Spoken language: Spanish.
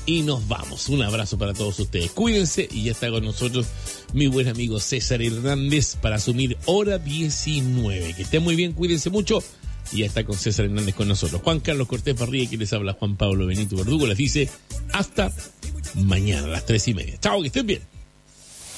y nos vamos. Un abrazo para todos ustedes. Cuídense y ya está con nosotros mi buen amigo César Hernández para asumir hora 19. Que estén muy bien, cuídense mucho. Y ya está con César Hernández con nosotros. Juan Carlos Cortés Barriga, que les habla Juan Pablo Benito Verdugo, les dice hasta mañana a las 3:30. Chao, que estén bien.